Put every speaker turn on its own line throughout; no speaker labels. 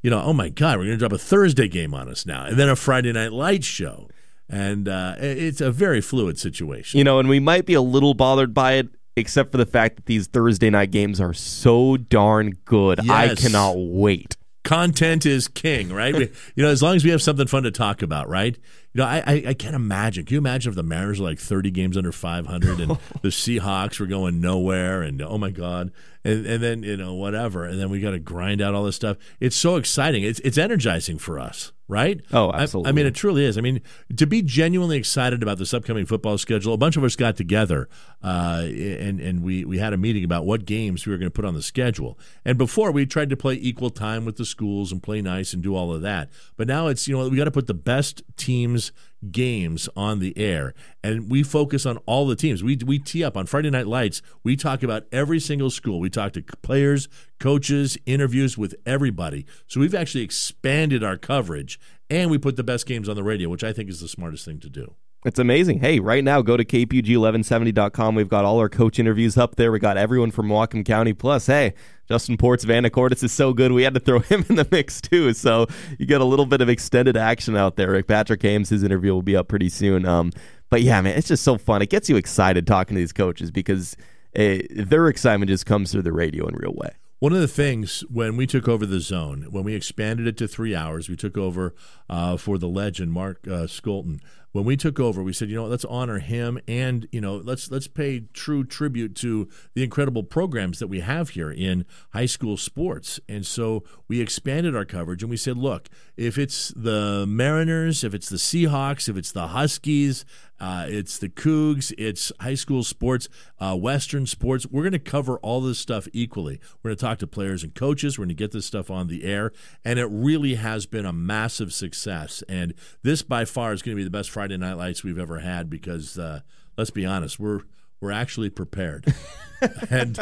oh my God, we're going to drop a Thursday game on us now, and then a Friday Night Lights show. And it's a very fluid situation.
And we might be a little bothered by it, except for the fact that these Thursday night games are so darn good.
Yes.
I cannot wait.
Content is king, right? As long as we have something fun to talk about, right? I can't imagine. Can you imagine if the Mariners were like 30 games under 500 and the Seahawks were going nowhere and oh my God, and then whatever, and then we got to grind out all this stuff. It's so exciting. It's energizing for us, right?
Oh, absolutely.
I mean, it truly is. I mean, to be genuinely excited about this upcoming football schedule, a bunch of us got together and we had a meeting about what games we were going to put on the schedule. And before, we tried to play equal time with the schools and play nice and do all of that. But now it's, we got to put the best teams' games on the air, and we focus on all the teams. We tee up on Friday Night Lights. We talk about every single school. We talk to players, coaches, interviews with everybody. So we've actually expanded our coverage, and we put the best games on the radio, which I think is the smartest thing to do.
It's amazing. Hey, right now, go to kpg1170.com. We've got all our coach interviews up there. We got everyone from Whatcom County. Plus, hey, Justin Port's Vanacortis is so good, we had to throw him in the mix, too. So you get a little bit of extended action out there. Rick Patrick Ames, his interview will be up pretty soon. But, yeah, man, it's just so fun. It gets you excited talking to these coaches because their excitement just comes through the radio in a real way.
One of the things when we took over the Zone, when we expanded it to 3 hours, we took over for the legend, Mark Skolton. When we took over, we said, let's honor him and, let's pay true tribute to the incredible programs that we have here in high school sports. And so we expanded our coverage and we said, look, if it's the Mariners, if it's the Seahawks, if it's the Huskies, it's the Cougs, it's high school sports, Western sports, we're going to cover all this stuff equally. We're going to talk to players and coaches. We're going to get this stuff on the air. And it really has been a massive success. And this by far is going to be the best Friday Night Lights we've ever had because, let's be honest, we're actually prepared. and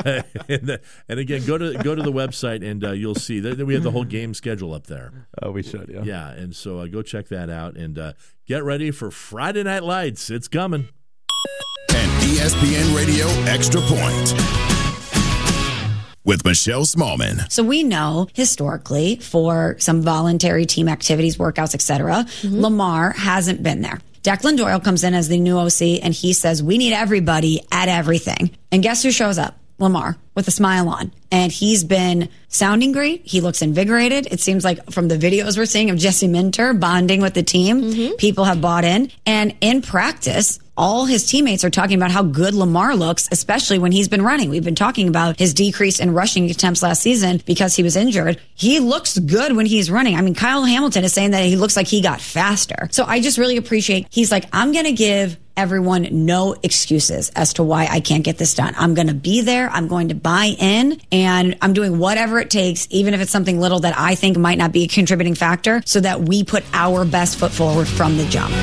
again, go to the website and you'll see that we have the whole game schedule up there.
Oh, we should, yeah.
Yeah, and so go check that out and get ready for Friday Night Lights. It's coming.
An ESPN Radio Extra Point with Michelle Smallman.
So we know historically for some voluntary team activities, workouts, etc., Lamar hasn't been there. Declan Doyle comes in as the new OC and he says, we need everybody at everything. And guess who shows up? Lamar with a smile on. And he's been sounding great. He looks invigorated. It seems like from the videos we're seeing of Jesse Minter bonding with the team, people have bought in. And in practice, all his teammates are talking about how good Lamar looks, especially when he's been running. We've been talking about his decrease in rushing attempts last season because he was injured. He looks good when he's running. I mean, Kyle Hamilton is saying that he looks like he got faster. So I just really appreciate, he's like, I'm going to give everyone no excuses as to why I can't get this done. I'm going to be there. I'm going to buy in and I'm doing whatever it takes, even if it's something little that I think might not be a contributing factor, so that we put our best foot forward from the jump.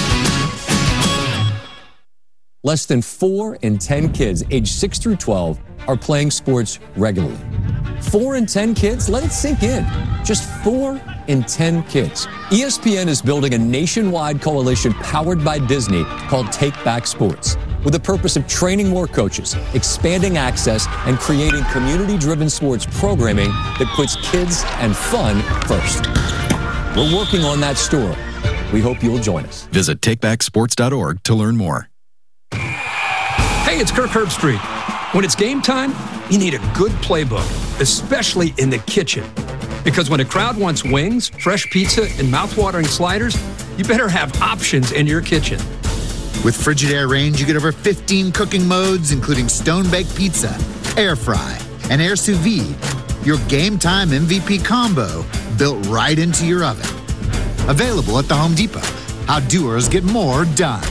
Less than 4 in 10 kids aged 6 through 12 are playing sports regularly. 4 in 10 kids? Let it sink in. Just 4 in 10 kids. ESPN is building a nationwide coalition powered by Disney called Take Back Sports, with the purpose of training more coaches, expanding access, and creating community-driven sports programming that puts kids and fun first. We're working on that story. We hope you'll join us.
Visit takebacksports.org to learn more.
Hey, it's Kirk Herbstreit. When it's game time, you need a good playbook, especially in the kitchen. Because when a crowd wants wings, fresh pizza, and mouthwatering sliders, you better have options in your kitchen.
With Frigidaire Range, you get over 15 cooking modes, including stone-baked pizza, air fry, and air sous vide. Your game time MVP combo built right into your oven. Available at the Home Depot. How doers get more done.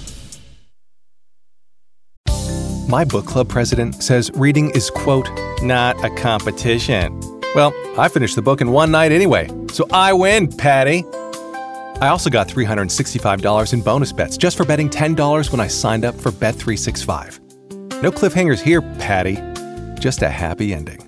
My book club president says reading is, quote, not a competition. Well, I finished the book in one night anyway, so I win, Patty. I also got $365 in bonus bets just for betting $10 when I signed up for Bet365. No cliffhangers here, Patty. Just a happy ending.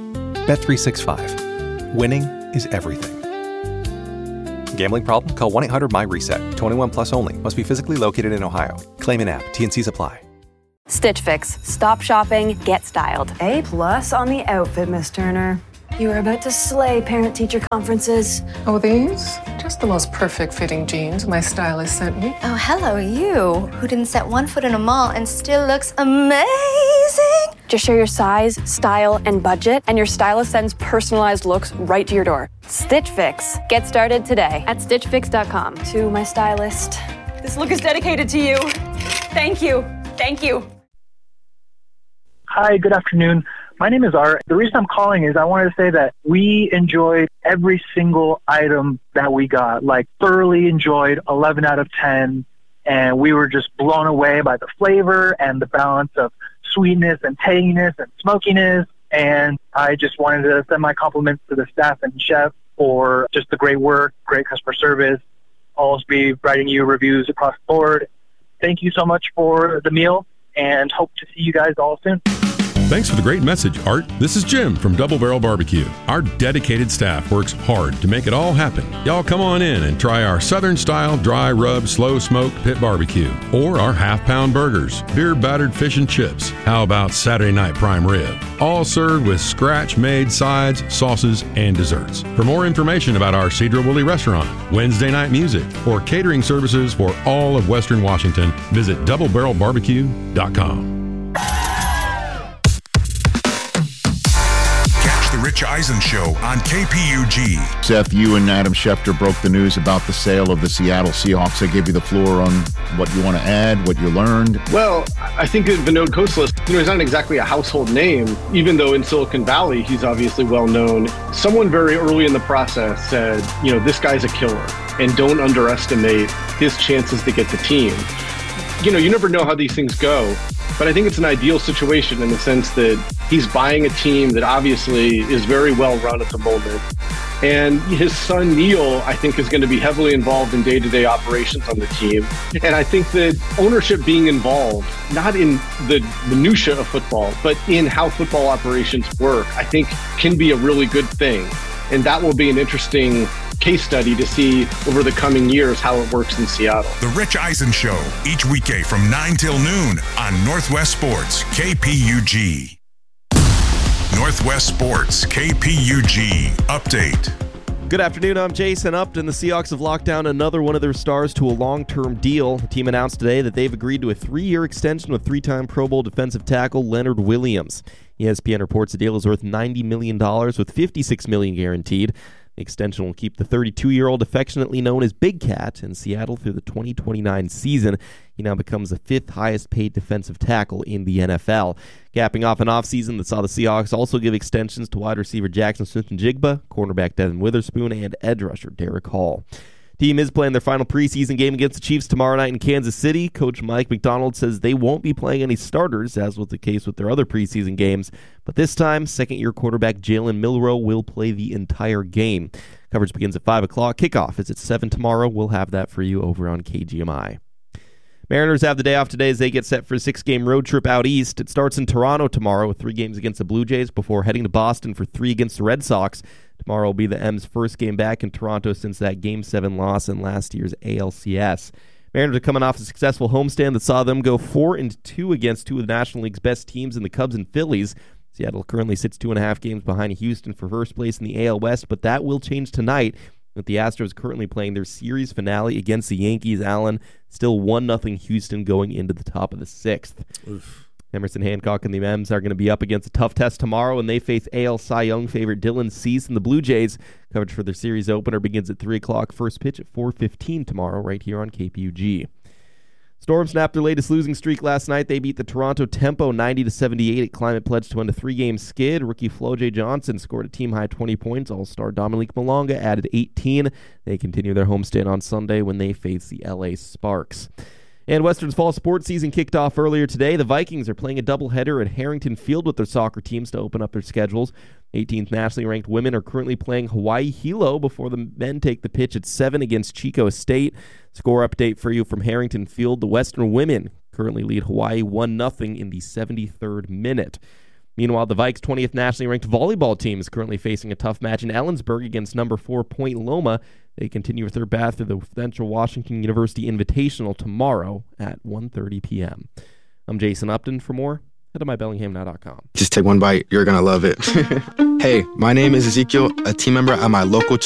Bet365. Winning is everything. Gambling problem? Call 1-800-MY-RESET. 21 plus only. Must be physically located in Ohio. Claim in app. T&Cs apply.
Stitch Fix. Stop shopping, get styled.
A+ on the outfit, Miss Turner.
You are about to slay parent-teacher conferences.
Oh, these? Just the most perfect fitting jeans my stylist sent me.
Oh, hello, you, who didn't set one foot in a mall and still looks amazing.
Just share your size, style, and budget, and your stylist sends personalized looks right to your door. Stitch Fix. Get started today at StitchFix.com. To my stylist, this look is dedicated to you. Thank you. Thank you.
Hi, good afternoon. My name is Art. The reason I'm calling is I wanted to say that we enjoyed every single item that we got, like thoroughly enjoyed 11 out of 10. And we were just blown away by the flavor and the balance of sweetness and tanginess and smokiness. And I just wanted to send my compliments to the staff and chef for just the great work, great customer service. I'll always be writing you reviews across the board. Thank you so much for the meal and hope to see you guys all soon.
Thanks for the great message, Art. This is Jim from Double Barrel Barbecue. Our dedicated staff works hard to make it all happen. Y'all come on in and try our Southern-style dry rub slow smoked pit barbecue or our half-pound burgers, beer-battered fish and chips. How about Saturday night prime rib? All served with scratch-made sides, sauces, and desserts. For more information about our Cedro Woolley restaurant, Wednesday night music, or catering services for all of Western Washington, visit doublebarrelbarbecue.com.
The Rich Eisen Show on KPUG.
Seth, you and Adam Schefter broke the news about the sale of the Seattle Seahawks. I gave you the floor on what you want to add, what you learned.
Well, I think that Vinod Khosla, he's not exactly a household name, even though in Silicon Valley he's obviously well known. Someone very early in the process said, this guy's a killer, and don't underestimate his chances to get the team. You never know how these things go, but I think it's an ideal situation in the sense that he's buying a team that obviously is very well run at the moment. And his son, Neil, I think is going to be heavily involved in day-to-day operations on the team. And I think that ownership being involved, not in the minutia of football, but in how football operations work, I think can be a really good thing. And that will be an interesting case study to see over the coming years how it works in Seattle.
The Rich Eisen Show, each weekday from 9 till noon on Northwest Sports, KPUG. Northwest Sports, KPUG. Update.
Good afternoon, I'm Jason Upton. The Seahawks have locked down another one of their stars to a long-term deal. The team announced today that they've agreed to a 3-year extension with 3-time Pro Bowl defensive tackle Leonard Williams. ESPN reports the deal is worth $90 million with $56 million guaranteed. The extension will keep the 32-year-old affectionately known as Big Cat in Seattle through the 2029 season. He now becomes the 5th highest-paid defensive tackle in the NFL. Capping off an offseason that saw the Seahawks also give extensions to wide receiver Jackson Smith-Njigba, cornerback Devin Witherspoon, and edge rusher Derek Hall. Team is playing their final preseason game against the Chiefs tomorrow night in Kansas City. Coach Mike McDonald says they won't be playing any starters, as was the case with their other preseason games. But this time, second-year quarterback Jalen Milroe will play the entire game. Coverage begins at 5 o'clock. Kickoff is at 7 tomorrow. We'll have that for you over on KGMI. Mariners have the day off today as they get set for a 6-game road trip out east. It starts in Toronto tomorrow with 3 games against the Blue Jays before heading to Boston for 3 against the Red Sox. Tomorrow will be the M's first game back in Toronto since that Game 7 loss in last year's ALCS. Mariners are coming off a successful homestand that saw them go 4-2 against 2 of the National League's best teams in the Cubs and Phillies. Seattle currently sits 2.5 games behind Houston for first place in the AL West, but that will change tonight with the Astros currently playing their series finale against the Yankees. Allen, still 1-0 Houston going into the top of the 6th. Oof. Emerson Hancock and the M's are going to be up against a tough test tomorrow when they face AL Cy Young favorite Dylan Cease and the Blue Jays. Coverage for their series opener begins at 3 o'clock. First pitch at 4:15 tomorrow right here on KPUG. Storm snapped their latest losing streak last night. They beat the Toronto Tempo 90-78 at Climate Pledge to end a 3-game skid. Rookie Flo J. Johnson scored a team-high 20 points. All-star Dominique Malonga added 18. They continue their homestand on Sunday when they face the LA Sparks. And Western's fall sports season kicked off earlier today. The Vikings are playing a doubleheader at Harrington Field with their soccer teams to open up their schedules. 18th nationally ranked women are currently playing Hawaii Hilo before the men take the pitch at 7 against Chico State. Score update for you from Harrington Field. The Western women currently lead Hawaii 1-0 in the 73rd minute. Meanwhile, the Vikes' 20th nationally ranked volleyball team is currently facing a tough match in Ellensburg against number 4 Point Loma. They continue with their path through the Central Washington University Invitational tomorrow at 1:30 p.m. I'm Jason Upton. For more, head to mybellinghamnow.com.
Just take one bite. You're going to love it. Hey, my name is Ezekiel, a team member at my local